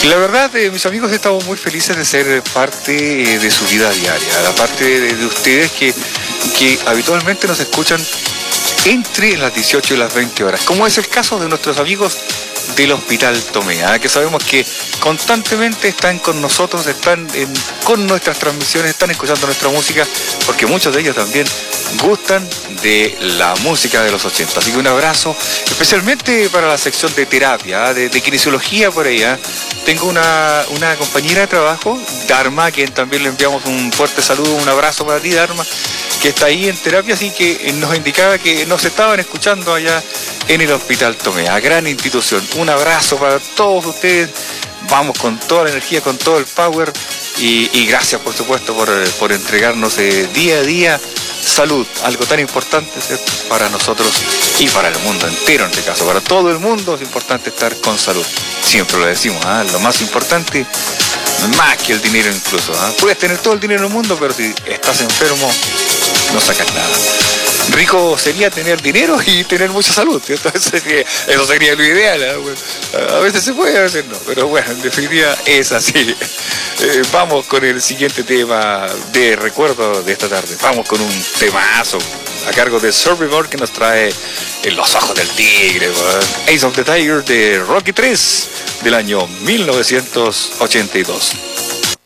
La verdad, mis amigos, estamos muy felices de ser parte de su vida diaria, la parte de ustedes que habitualmente nos escuchan entre las 18 y las 20 horas, como es el caso de nuestros amigos del Hospital Tomé, que sabemos que constantemente están con nosotros, con nuestras transmisiones, están escuchando nuestra música, porque muchos de ellos también gustan de la música de los 80. Así que un abrazo, especialmente para la sección de terapia, de kinesiología por ahí. Tengo una compañera de trabajo, Dharma, a quien también le enviamos un fuerte saludo, un abrazo para ti, Dharma, que está ahí en terapia, así que nos indicaba que nos estaban escuchando allá en el Hospital Tomé, gran institución. Un abrazo para todos ustedes, vamos con toda la energía, con todo el power y gracias por supuesto por entregarnos día a día salud, algo tan importante, ¿cierto?, para nosotros y para el mundo entero, en este caso, para todo el mundo es importante estar con salud. Siempre lo decimos, lo más importante, más que el dinero incluso. Puedes tener todo el dinero del mundo, pero si estás enfermo, no sacas nada. Rico sería tener dinero y tener mucha salud, ¿cierto? Eso sería lo ideal. Bueno, a veces se puede, a veces no, pero bueno, en definitiva es así. Vamos con el siguiente tema de recuerdo de esta tarde. Vamos con un temazo a cargo de Survivor que nos trae En los ojos del tigre, Ace of the Tiger de Rocky 3 del año 1982.